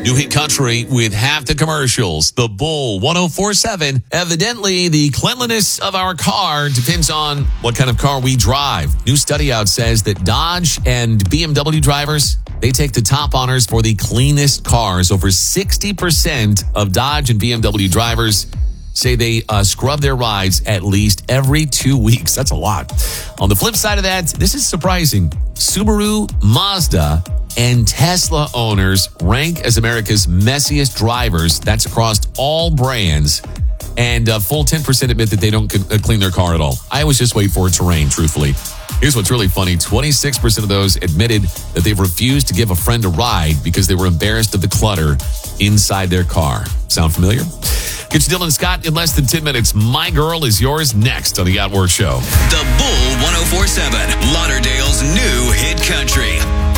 New Hit Country with half the commercials. The Bull 104.7. Evidently, the cleanliness of our car depends on what kind of car we drive. New study out says that Dodge and BMW drivers, they take the top honors for the cleanest cars. Over 60% of Dodge and BMW drivers say they scrub their rides at least every 2 weeks. That's a lot. On the flip side of that, this is surprising. Subaru, Mazda, and Tesla owners rank as America's messiest drivers. That's across all brands. And a full 10% admit that they don't clean their car at all. I always just wait for it to rain, truthfully. Here's what's really funny. 26% of those admitted that they've refused to give a friend a ride because they were embarrassed of the clutter inside their car. Sound familiar? Get you Dylan Scott in less than 10 minutes. My Girl is yours next on the Outwork Show. The Bull 104.7, Lauderdale's new hit country.